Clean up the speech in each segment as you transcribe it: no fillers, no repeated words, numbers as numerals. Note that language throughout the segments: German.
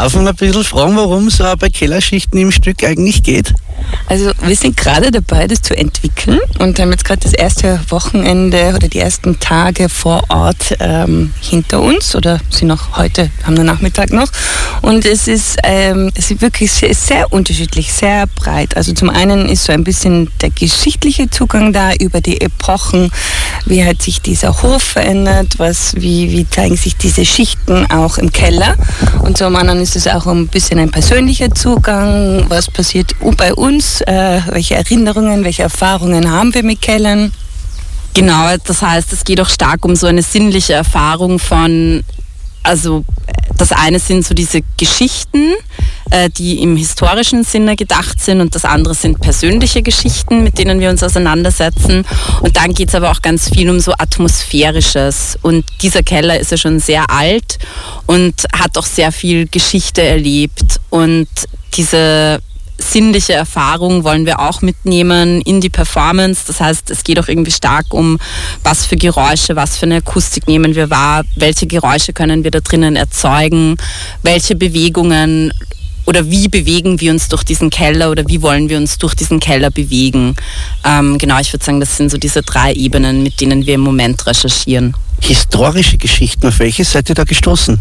Darf man ein bisschen fragen, worum es bei Kellerschichten im Stück eigentlich geht? Also wir sind gerade dabei, das zu entwickeln und haben jetzt gerade das erste Wochenende oder die ersten Tage vor Ort hinter uns oder sind noch heute, haben wir Nachmittag noch. Und es ist wirklich sehr unterschiedlich, sehr breit. Also zum einen ist so ein bisschen der geschichtliche Zugang da über die Epochen, wie hat sich dieser Hof verändert, wie zeigen sich diese Schichten auch im Keller. Und zum anderen ist es auch ein bisschen ein persönlicher Zugang, was passiert bei uns, welche Erinnerungen, welche Erfahrungen haben wir mit Kellern. Genau, das heißt, es geht auch stark um so eine sinnliche Erfahrung von, also das eine sind so diese Geschichten, die im historischen Sinne gedacht sind und das andere sind persönliche Geschichten, mit denen wir uns auseinandersetzen. Und dann geht es aber auch ganz viel um so Atmosphärisches. Und dieser Keller ist ja schon sehr alt und hat auch sehr viel Geschichte erlebt. Und diese sinnliche Erfahrung wollen wir auch mitnehmen in die Performance. Das heißt, es geht auch irgendwie stark um, was für Geräusche, was für eine Akustik nehmen wir wahr, welche Geräusche können wir da drinnen erzeugen, welche Bewegungen oder wie bewegen wir uns durch diesen Keller oder wie wollen wir uns durch diesen Keller bewegen. Genau, ich würde sagen, das sind so diese 3 Ebenen, mit denen wir im Moment recherchieren. Historische Geschichten, auf welche seid ihr da gestoßen?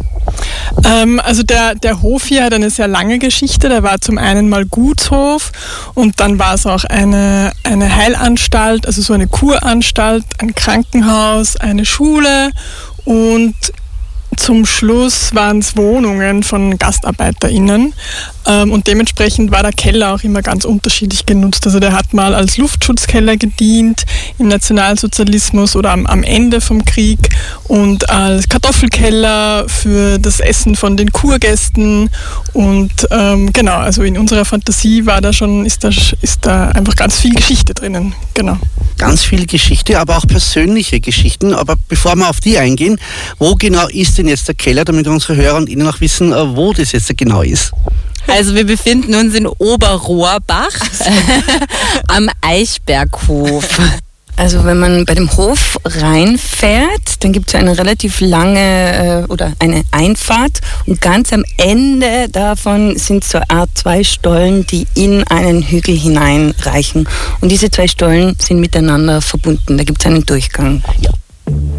Also der Hof hier hat eine sehr lange Geschichte. Der war zum einen mal Gutshof und dann war es auch eine Heilanstalt, also so eine Kuranstalt, ein Krankenhaus, eine Schule und zum Schluss waren es Wohnungen von GastarbeiterInnen und dementsprechend war der Keller auch immer ganz unterschiedlich genutzt. Also der hat mal als Luftschutzkeller gedient im Nationalsozialismus oder am Ende vom Krieg und als Kartoffelkeller für das Essen von den Kurgästen und genau, also in unserer Fantasie ist da einfach ganz viel Geschichte drinnen, genau. Ganz viel Geschichte, aber auch persönliche Geschichten. Aber bevor wir auf die eingehen, wo genau ist denn jetzt der Keller, damit unsere Hörer und Ihnen auch wissen, wo das jetzt genau ist? Also wir befinden uns in Oberrohrbach am Eichberghof. Also wenn man bei dem Hof reinfährt, dann gibt es eine relativ lange oder eine Einfahrt und ganz am Ende davon sind so eine Art 2 Stollen, die in einen Hügel hineinreichen. Und diese 2 Stollen sind miteinander verbunden, da gibt es einen Durchgang. Ja.